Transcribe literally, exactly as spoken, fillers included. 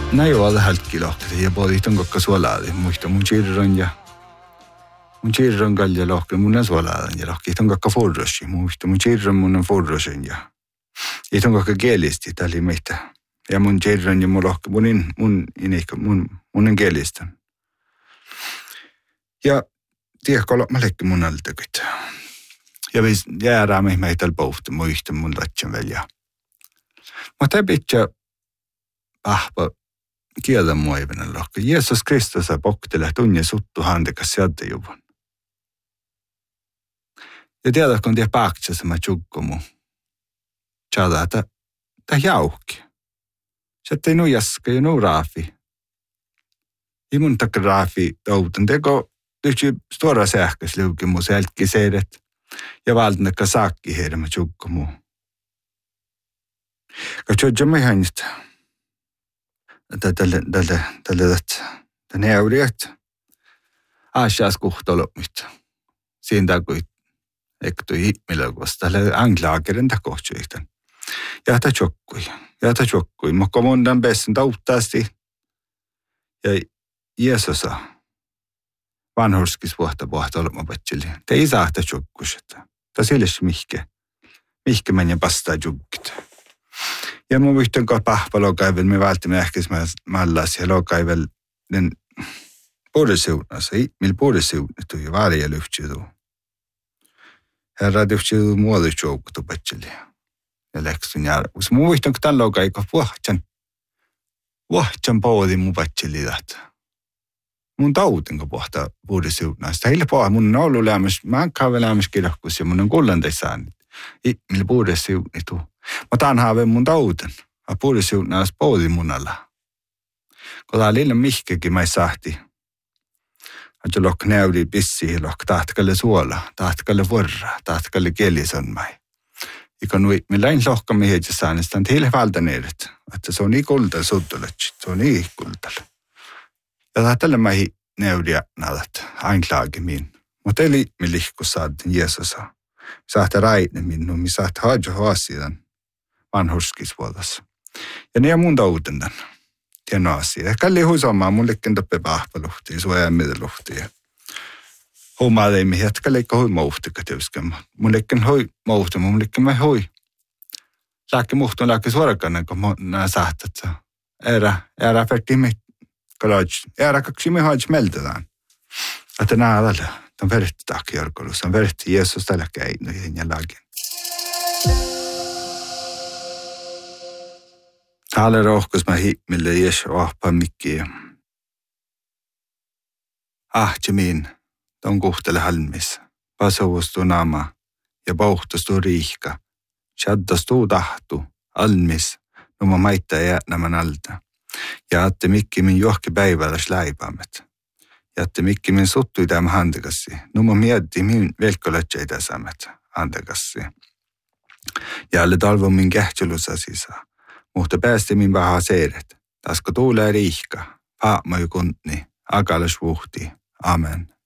näin on halki lohkeli ja podi ton kokka suolaadi. Muista mun chirron ja mun chirron kalja lohkeli mun suolaadan ja lohkeli ton kokka forrosi. Muista mun chirron mun forrosin ja ei ton kokka kielisti tali meitä. Ja mun chirron ja mun lohkeli mun in mun inikko mun mun kielistan. Ja tiedätkö olla malekki mun altakit. Ja vis jäädään me meitä pohti muista mun latjan välja. Mä täpitsä ahpa kieltä muivinen lohka. Jeesus Kristus poktele tunne suttu handekas sieltä juvun. Ja tiedä, kun tiedä pääksessä mä tjukko mun. Tjada, että tää jauhki. Se ettei nuu jaska ja nuu raafi. Ei mun takka raafi toutan. Teko yksi stora sähkös liuki mun selkki seidet. Ja valtnakka saakki heidä mä tjukko mun. Katsotaan mä ihan niistä. Tälle, tälle, tälle, tälle euriat. Asias kuhtolomit. Siinä takoi, eikö toi ihmillä kosta. Tälle anklaakeren takohtsuihtan. Ja ta tjokkui. Ja ta tjokkui. Mutta mondan pessin tauttaasti. Ja Jeesusa vanhurskis vuotta vuotta olema patsili. Te ei saa ta tjokkusetta. Ta silles mihke. Mihke mennä pastaa jukkit. Ja mun vyhtön kohdalla pahva lokaivel, me välttämme ähkäs mallas ja lokaivel den puolisiunassa, millä puolisiunnitu ja vaalia lyhtsiutuu. Herra lyhtsiutuu muodosjoukkutu patsili ja läksyn järjus. Mun vyhtön kohdalla lokaiko vuohtjan, vuohtjan poodi mun patsili tahta. Mun tautinko pohtaa puolisiunnasta. Heille poha mun on ollut lämmäs, mä en kaave lämmäskirjahkus ja mun on kullantaisaan. Millä puolisiunnitu. Mä taan haave mun tauten. Mä puolisiunnaas poodi mun alla. Kun tää lille mihkekin mä sahti. Että lok näyli pissiin, lok tahtkalle suola, tahtkalle vorra, tahtkalle kielison mai. Ikä nui, me läin lohka mihin saan, niin sitä on teille valtaneerit. Että se on niin kuldal suttuletsit, se on niin kuldal. Ja tahtalle mä näyliä nadat, ainklaagi min. Mutta eli me lihku saadin Jeesusa. Saahta raidne minnu, mi saahta haadjo haasidan vanhurskisvuodas. Ja ne on mun tautendan. Tieno asia. Kalli huisomaa, mun likken toppe pahpaluhtiin, suojammideluhtiin. Huomaa teimi, jatka leikka hui mouhtika tiuskemma. Mun likken hui mouhtima, mun likken mä hui. Saakki muhtun laakki suorakannan, kun nää saahtat. Ära, ära färtimi, kalaj, ära kaksimi haadj meldedaan. Että nää alalle. Tämä on vertti takiorkolus, on vertti Jeesus tällä käin ja lagin. Täällä rohkus mä himmille Jeesu ahpa mikkiä. Ahtimiin, ton kuhtele halmis, pasovustuu naama ja pauhtustuu riihka. Shaddastuu tahtu, almis, numa maittaa jäänämän alta. Ja atte mikki min johki päivällä släipaamet. Jätte mikki min suttui tämä handekassi. Numa mietti min velkolatja itäsämät handekassi. Ja alle talvo min kähtelyssä sisä. Mutta päästi min vähän seiret. Tasko tuulee riihka. Paamoi kuntni. Akalas vuhti. Amen.